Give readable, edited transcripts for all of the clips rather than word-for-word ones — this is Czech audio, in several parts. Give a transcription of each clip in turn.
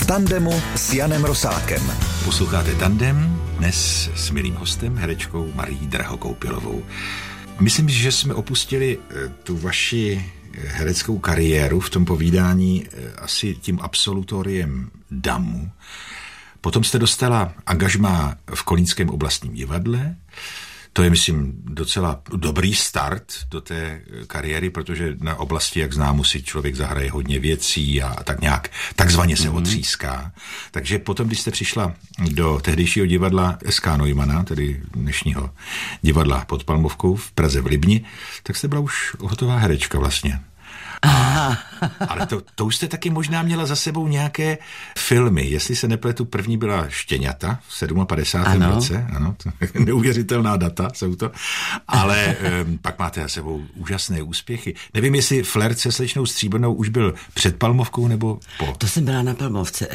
V tandemu s Janem Rosákem. Posloucháte Tandem dnes s milým hostem, herečkou Marií Drahokoupilovou. Myslím, že jsme opustili tu vaši hereckou kariéru v tom povídání asi tím absolutoriem Damu. Potom jste dostala angažmá v Kolínském oblastním divadle. To je, myslím, docela dobrý start do té kariéry, protože na oblasti, jak známo, si člověk zahraje hodně věcí a tak nějak takzvaně se otříská. Takže potom, když jste přišla do tehdejšího divadla SK Neumana, tedy dnešního divadla pod Palmovkou v Praze v Libni, tak jste byla už hotová herečka vlastně. Ale to už jste taky možná měla za sebou nějaké filmy. Jestli se nepletu, první byla Štěňata v 57. roce. Ano, neuvěřitelná data jsou to. Ale pak máte za sebou úžasné úspěchy. Nevím, jestli Flirt se slečnou Stříbrnou už byl před Palmovkou nebo po. To jsem byla na Palmovce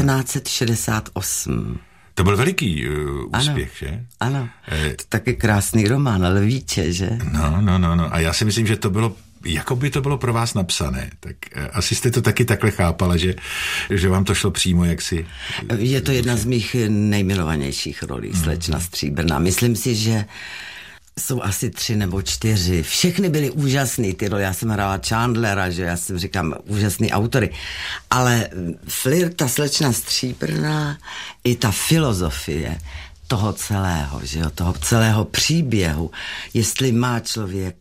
1968. To byl veliký úspěch, že? Ano, to taky krásný román, Lvíče, že? No. A já si myslím, že to bylo jako by to bylo pro vás napsané, tak asi jste to taky takhle chápala, že vám to šlo přímo jaksi. Je to jedna z mých nejmilovanějších rolí, Slečna Stříbrná. Myslím si, že jsou asi 3 nebo 4. Všechny byly úžasný ty role. Já jsem hrála Chandlera, že já jsem říkám úžasný autory. Ale Flirt, ta Slečna Stříbrná i ta filozofie toho celého, že jo, toho celého příběhu, jestli má člověk,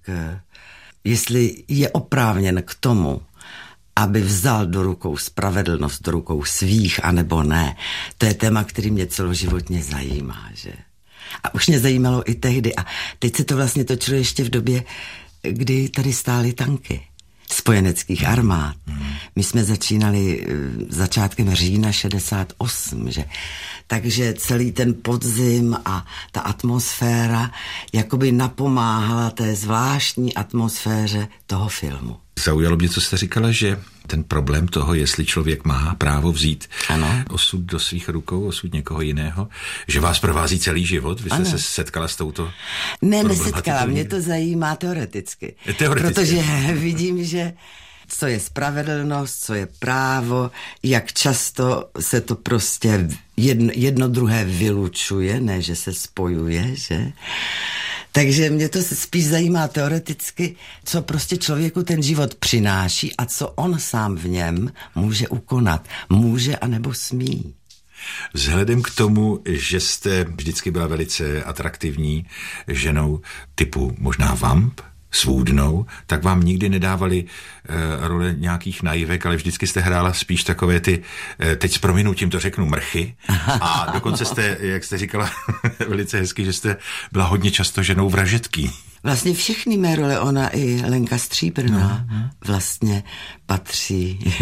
jestli je oprávněn k tomu, aby vzal do rukou spravedlnost, do rukou svých, anebo ne. To je téma, který mě celoživotně zajímá, že? A už mě zajímalo i tehdy. A teď se to vlastně točilo ještě v době, kdy tady stály tanky spojeneckých armád. My jsme začínali začátkem října 68, že? Takže celý ten podzim a ta atmosféra jakoby napomáhala té zvláštní atmosféře toho filmu. Zaujalo mě, co jste říkala, že ten problém toho, jestli člověk má právo vzít osud do svých rukou, osud někoho jiného, že vás provází celý život. Vy jste se setkala s touto nesetkala, mě to zajímá teoreticky. Protože vidím, že co je spravedlnost, co je právo, jak často se to prostě jedno druhé vylučuje, ne, že se spojuje, že? Takže mě to spíš zajímá teoreticky, co prostě člověku ten život přináší a co on sám v něm může ukonat. Může anebo smí. Vzhledem k tomu, že jste vždycky byla velice atraktivní ženou typu možná vamp, svůdnou, tak vám nikdy nedávali role nějakých naivek, ale vždycky jste hrála spíš takové ty, teď s prominutím to řeknu, mrchy. A dokonce jste, jak jste říkala velice hezky, že jste byla hodně často ženou vražedký. Vlastně všechny mé role, ona i Lenka Stříbrná vlastně patří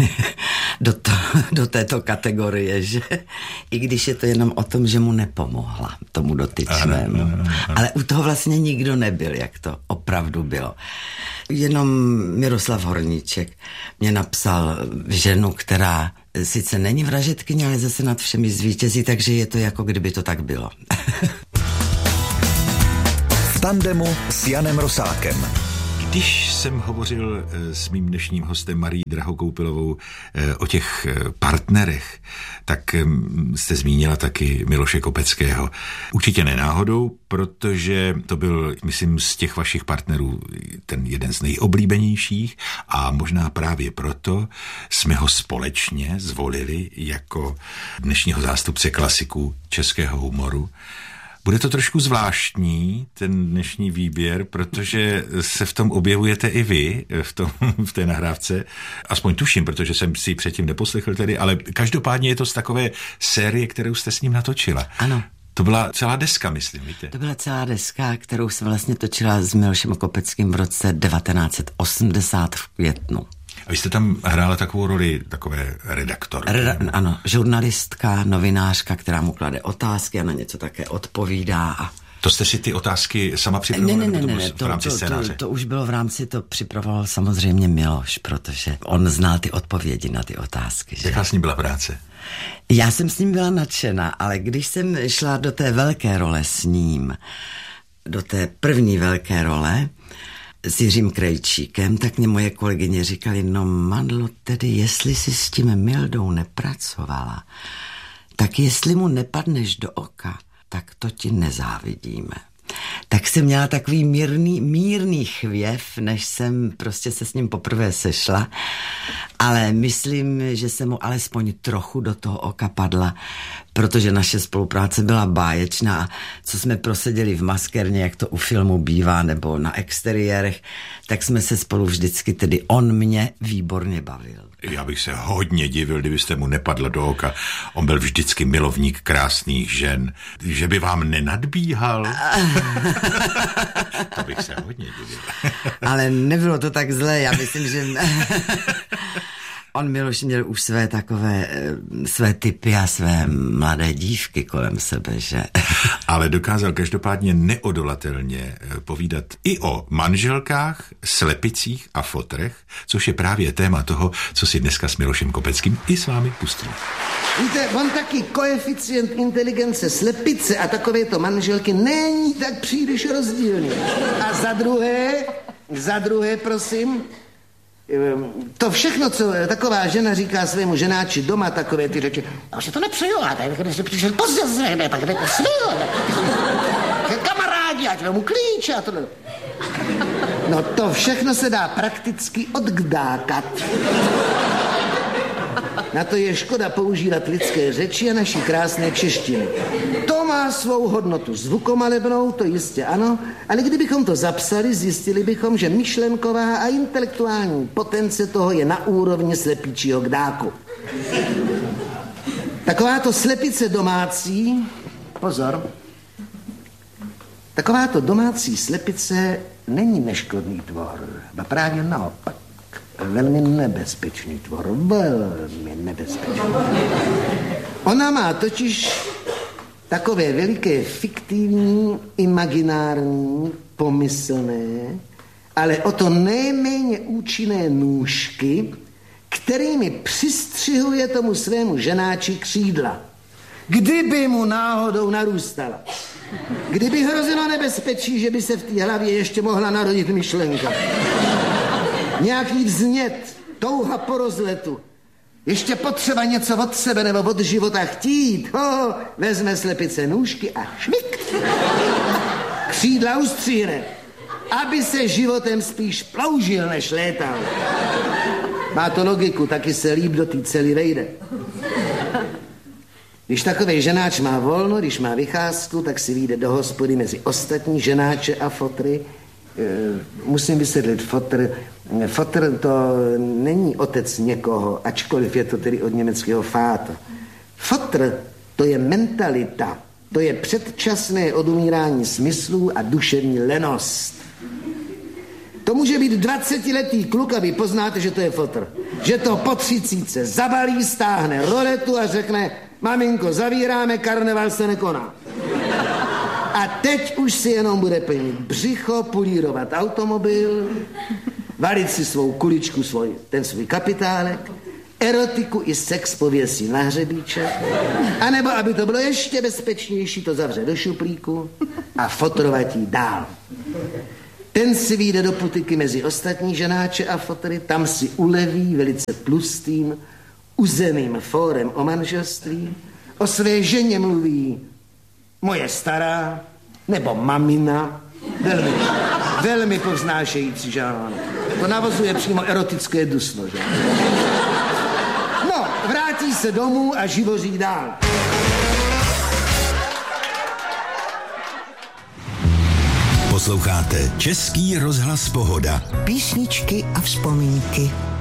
do této kategorie, že? I když je to jenom o tom, že mu nepomohla tomu dotyčnému. Ale u toho vlastně nikdo nebyl, jak to opravdu bylo. Jenom Miroslav Horníček mě napsal ženu, která sice není vražedkyně, ale zase nad všemi zvítězí, takže je to jako kdyby to tak bylo. V tandemu s Janem Rosákem. Když jsem hovořil s mým dnešním hostem Marií Drahokoupilovou o těch partnerech, tak jste zmínila taky Miloše Kopeckého. Určitě nenáhodou, protože to byl, myslím, z těch vašich partnerů ten jeden z nejoblíbenějších a možná právě proto jsme ho společně zvolili jako dnešního zástupce klasiků českého humoru. Bude to trošku zvláštní, ten dnešní výběr, protože se v tom objevujete i vy, v té nahrávce. Aspoň tuším, protože jsem si předtím neposlechl tedy, ale každopádně je to z takové série, kterou jste s ním natočila. Ano. To byla celá deska, myslím, víte? To byla celá deska, kterou jsem vlastně točila s Milošem Kopeckým v roce 1980 v květnu. A vy jste tam hrála takovou roli, takové redaktorky. Ano, žurnalistka, novinářka, která mu klade otázky a na něco také odpovídá. To jste si ty otázky sama připravovala? Ne, v rámci scénáře? To už bylo v rámci, to připravoval samozřejmě Miloš, protože on znal ty odpovědi na ty otázky. Že? Jaká s ním byla práce? Já jsem s ním byla nadšená, ale když jsem šla do té velké role s ním, do té první velké role, s Jiřím Krejčíkem, tak mě moje kolegyně říkali, no Mandlo, tedy jestli si s tím Mildou nepracovala, tak jestli mu nepadneš do oka, tak to ti nezávidíme. Tak jsem měla takový mírný chvěv, než jsem prostě se s ním poprvé sešla, ale myslím, že jsem mu alespoň trochu do toho oka padla, protože naše spolupráce byla báječná. Co jsme proseděli v maskérně, jak to u filmu bývá, nebo na exteriérech, tak jsme se spolu vždycky, tedy on mě výborně bavil. Já bych se hodně divil, kdybyste mu nepadla do oka. On byl vždycky milovník krásných žen. Že by vám nenadbíhal? To bych se hodně divil. Ale nebylo to tak zlé, já myslím, že... On Miloš měl už své typy a své mladé dívky kolem sebe, že? Ale dokázal každopádně neodolatelně povídat i o manželkách, slepicích a fotrech, což je právě téma toho, co si dneska s Milošem Kopeckým i s vámi pustíme. Víte, on taky koeficient inteligence slepice a takovéto manželky není tak příliš rozdílný. A za druhé, prosím, to všechno, co taková žena říká svému ženáči doma, takové ty řeči, a už si to nepřeju, a tady, když jsi přišel pozdě zřejmě, tak jdete svil, kamarádi, ať vemu klíče a tohle. No to všechno se dá prakticky odgdákat. Na to je škoda používat lidské řeči a naší krásné češtiny. To má svou hodnotu zvukomalebnou, to jistě ano, ale kdybychom to zapsali, zjistili bychom, že myšlenková a intelektuální potence toho je na úrovni slepíčího kdáku. Takováto slepice domácí, pozor, takováto domácí slepice není neškodný tvor, a právě naopak. Velmi nebezpečný tvor, velmi nebezpečný. Ona má totiž takové veliké fiktivní, imaginární, pomyslné, ale o to nejméně účinné nůžky, kterými přistřihuje tomu svému ženáči křídla. Kdyby mu náhodou narůstala. Kdyby hrozilo nebezpečí, že by se v té hlavě ještě mohla narodit myšlenka. Nějaký vznět, touha po rozletu. Ještě potřeba něco od sebe nebo od života chtít. Vezme slepice nůžky a šmik. Křídla ustříhne, aby se životem spíš ploužil, než létal. Má to logiku, taky se líp do té cely vejde. Když takovej ženáč má volno, když má vycházku, tak si vyjde do hospody mezi ostatní ženáče a fotry. Musím vysvětlit, fotr to není otec někoho, ačkoliv je to tedy od německého Vater. Fotr to je mentalita, to je předčasné odumírání smyslů a duševní lenost. To může být 20letý kluk a vy poznáte, že to je fotr. Že to po 30 zabalí, stáhne roletu a řekne, maminko, zavíráme, karneval se nekoná. A teď už si jenom bude plnit břicho, pulírovat automobil, valit si svou kuličku, ten svůj kapitálek, erotiku i sex pověsí na hřebíček, anebo, aby to bylo ještě bezpečnější, to zavře do šuplíku a fotrovatí dál. Ten si vyjde do putiky mezi ostatní ženáče a fotry, tam si uleví velice tlustým, uzemným fórem o manželství, o své ženě mluví moje stará, nebo mamina, velmi povznášející, že ano. To navozuje přímo erotické dusno, že? No, vrátí se domů a živoří dál. Posloucháte Český rozhlas Pohoda. Písničky a vzpomínky.